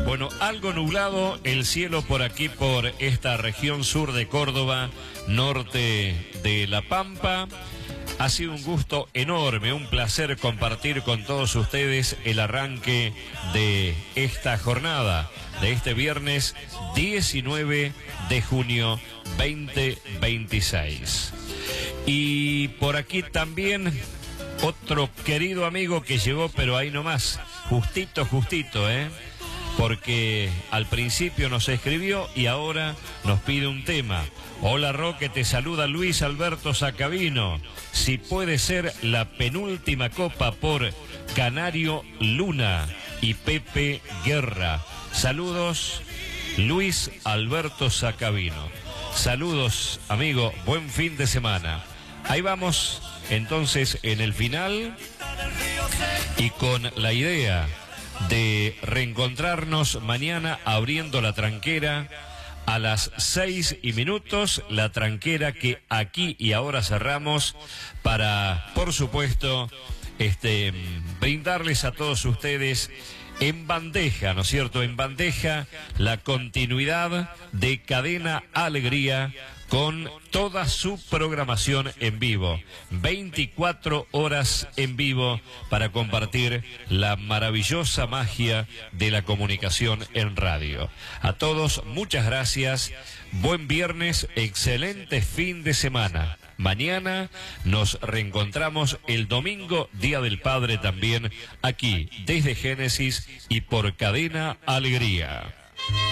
Bueno, algo nublado el cielo por aquí, por esta región sur de Córdoba, norte de La Pampa. Ha sido un gusto enorme, un placer compartir con todos ustedes el arranque de esta jornada, de este viernes 19 de junio 2026. Y por aquí también otro querido amigo que llegó, pero ahí nomás, justito, porque al principio nos escribió y ahora nos pide un tema. Hola Roque, te saluda Luis Alberto Sacabino. Si puede ser la penúltima copa por Canario Luna y Pepe Guerra. Saludos, Luis Alberto Sacabino. Saludos, amigo, buen fin de semana. Ahí vamos, entonces, en el final y con la idea de reencontrarnos mañana abriendo la tranquera a las 6:00, la tranquera que aquí y ahora cerramos para, por supuesto, brindarles a todos ustedes en bandeja, ¿no es cierto?, en bandeja la continuidad de Cadena Alegría con toda su programación en vivo, 24 horas en vivo para compartir la maravillosa magia de la comunicación en radio. A todos, muchas gracias, buen viernes, excelente fin de semana. Mañana nos reencontramos el domingo, Día del Padre también, aquí desde Génesis y por Cadena Alegría.